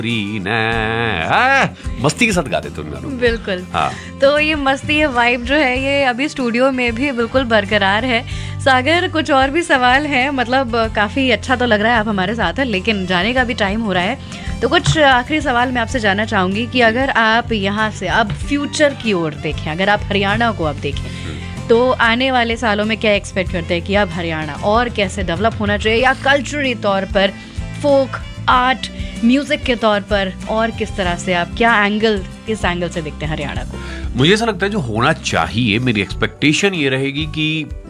मस्ती के साथ गाते थे उन गानों। बिल्कुल। हाँ, तो ये मस्ती, ये वाइब जो है ये अभी स्टूडियो में भी बिल्कुल बरकरार है। सागर, कुछ और भी सवाल हैं, मतलब काफी अच्छा तो लग रहा है आप हमारे साथ हैं, लेकिन जाने का भी टाइम हो रहा है। तो कुछ आखिरी सवाल मैं आपसे जानना चाहूंगी कि अगर आप यहाँ से अब फ्यूचर की ओर देखें, अगर आप हरियाणा को अब देखें, तो आने वाले सालों में क्या एक्सपेक्ट करते हैं कि अब हरियाणा और कैसे डेवलप होना चाहिए, या कल्चरली तौर पर, फोक आर्ट, म्यूजिक के तौर पर, और किस तरह से आप किस एंगल से देखते हैं हरियाणा को? मुझे ऐसा लगता है जो होना चाहिए, मेरी एक्सपेक्टेशन ये रहेगी कि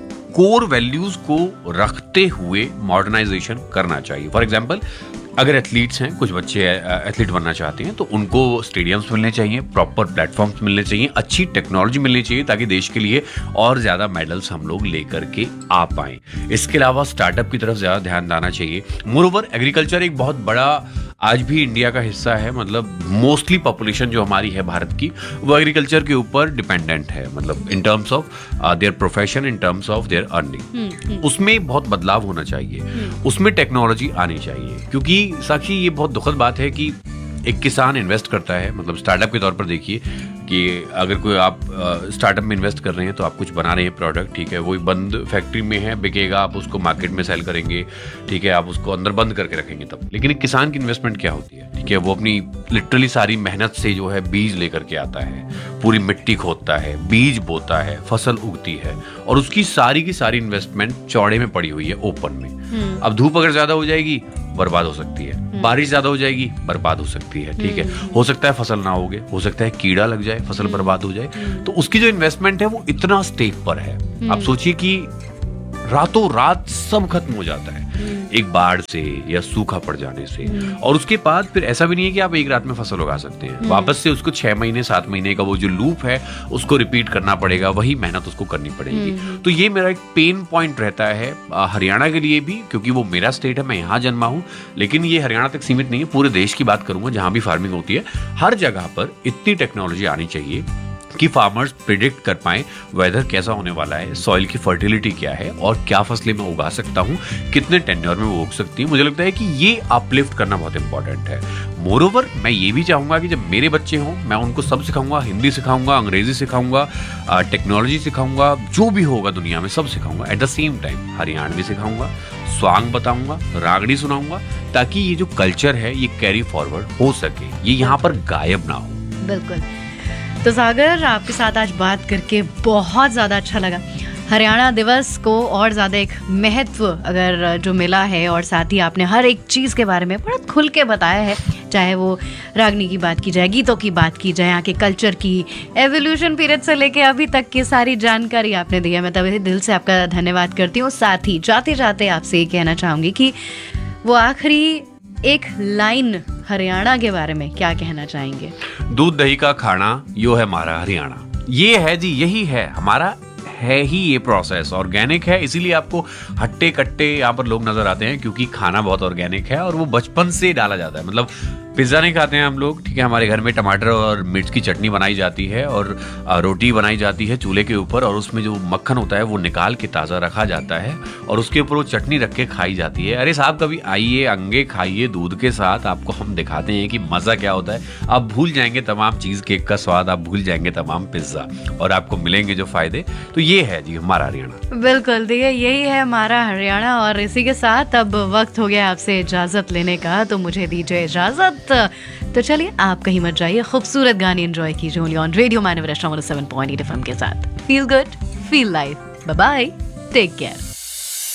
कोर वैल्यूज को रखते हुए मॉडर्नाइजेशन करना चाहिए। फॉर एग्जाम्पल, अगर एथलीट्स हैं, कुछ बच्चे एथलीट बनना चाहते हैं, तो उनको स्टेडियम्स मिलने चाहिए, प्रॉपर प्लेटफॉर्म्स मिलने चाहिए, अच्छी टेक्नोलॉजी मिलनी चाहिए, ताकि देश के लिए और ज़्यादा मेडल्स हम लोग लेकर के आ पाएं। इसके अलावा स्टार्टअप की तरफ ज़्यादा ध्यान देना चाहिए। मोरओवर, एग्रीकल्चर एक बहुत बड़ा आज भी इंडिया का हिस्सा है। मतलब मोस्टली पॉपुलेशन जो हमारी है भारत की, वो एग्रीकल्चर के ऊपर डिपेंडेंट है, मतलब in terms of their profession, in terms of their earning. उसमें बहुत बदलाव होना चाहिए, उसमें टेक्नोलॉजी आनी चाहिए। क्योंकि साक्षी, ये बहुत दुखद बात है कि एक किसान इन्वेस्ट करता है, मतलब स्टार्टअप के तौर पर देखिए कि अगर कोई आप स्टार्टअप में इन्वेस्ट कर रहे हैं, तो आप कुछ बना रहे हैं प्रोडक्ट, ठीक है, वो बंद फैक्ट्री में है, बिकेगा, आप उसको मार्केट में सेल करेंगे, ठीक है, आप उसको अंदर बंद करके रखेंगे तब। लेकिन एक किसान की इन्वेस्टमेंट क्या होती है, ठीक है, वो अपनी लिटरली सारी मेहनत से जो है बीज लेकर के आता है, पूरी मिट्टी खोदता है, बीज बोता है, फसल उगती है, और उसकी सारी की सारी इन्वेस्टमेंट चौड़े में पड़ी हुई है, ओपन में। अब धूप अगर ज्यादा हो जाएगी, बर्बाद हो सकती है, बारिश ज्यादा हो जाएगी, बर्बाद हो सकती है, ठीक है, हो सकता है फसल ना होगे, हो सकता है कीड़ा लग जाए, फसल बर्बाद हो जाए। तो उसकी जो इन्वेस्टमेंट है वो इतना स्टेक पर है। आप सोचिए कि रातों रात सब खत्म हो जाता है एक बाढ़ से या सूखा पड़ जाने से, और उसके बाद फिर ऐसा भी नहीं है कि आप एक रात में फसल उगा सकते हैं। वापस से उसको 6 महीने 7 महीने का वो जो लूप है उसको रिपीट करना पड़ेगा, वही मेहनत उसको करनी पड़ेगी। तो ये मेरा एक पेन पॉइंट रहता है हरियाणा के लिए भी, क्योंकि वो मेरा स्टेट है, मैं यहाँ जन्मा हूँ। लेकिन ये हरियाणा तक सीमित नहीं है, पूरे देश की बात करूंगा, जहां भी फार्मिंग होती है, हर जगह पर इतनी टेक्नोलॉजी आनी चाहिए कि फार्मर्स प्रिडिक्ट कर पाएं वेदर कैसा होने वाला है, सॉइल की फर्टिलिटी क्या है, और क्या फसलें मैं उगा सकता हूं, कितने टेन्योर में वो उग सकती है। मुझे लगता है कि ये अपलिफ्ट करना बहुत इंपॉर्टेंट है। मोरओवर, मैं ये भी चाहूंगा कि जब मेरे बच्चे हों, मैं उनको सब सिखाऊंगा, हिंदी सिखाऊंगा, अंग्रेजी सिखाऊंगा, टेक्नोलॉजी सिखाऊंगा, जो भी होगा दुनिया में सब सिखाऊंगा। At the same time Haryanvi सिखाऊंगा, स्वांग बताऊंगा, रागड़ी सुनाऊंगा, ताकि ये जो कल्चर है ये कैरी फॉरवर्ड हो सके, ये यहाँ पर गायब ना हो। बिल्कुल। तो सागर, आपके साथ आज बात करके बहुत ज़्यादा अच्छा लगा। हरियाणा दिवस को और ज़्यादा एक महत्व अगर जो मिला है, और साथ ही आपने हर एक चीज़ के बारे में बड़ा खुल के बताया है, चाहे वो रागनी की बात की जाए, गीतों की बात की जाए, यहाँ के कल्चर की, एवोल्यूशन पीरियड से लेके अभी तक की सारी जानकारी आपने दी है। मैं तभी दिल से आपका धन्यवाद करती हूँ। साथ ही जाते जाते आपसे ये कहना चाहूँगी कि वो आखिरी एक लाइन हरियाणा के बारे में क्या कहना चाहेंगे? दूध दही का खाना यो है हमारा हरियाणा। ये है जी, यही है हमारा, है ही ये प्रोसेस, ऑर्गेनिक है, इसीलिए आपको हट्टे कट्टे यहाँ पर लोग नजर आते हैं, क्योंकि खाना बहुत ऑर्गेनिक है और वो बचपन से डाला जाता है। मतलब पिज्जा नहीं खाते हैं हम लोग, ठीक है, हमारे घर में टमाटर और मिर्च की चटनी बनाई जाती है, और रोटी बनाई जाती है चूल्हे के ऊपर, और उसमें जो मक्खन होता है वो निकाल के ताज़ा रखा जाता है, और उसके ऊपर वो चटनी रख के खाई जाती है। अरे साहब, कभी आइए, अंगे खाइए दूध के साथ, आपको हम दिखाते हैं कि मज़ा क्या होता है। आप भूल जाएंगे तमाम चीज़ केक का स्वाद, आप भूल जाएंगे तमाम पिज्ज़ा, और आपको मिलेंगे जो फायदे। तो ये है जी हमारा हरियाणा। बिल्कुल, देखिए यही है हमारा हरियाणा। और इसी के साथ अब वक्त हो गया आपसे इजाजत लेने का, तो मुझे दीजिए इजाजत। तो चलिए, आप कहीं मत जाइए, खूबसूरत गाने एंजॉय कीजिए only on radio Manav 107.8 FM के साथ। Feel good, feel life. Bye bye, take care.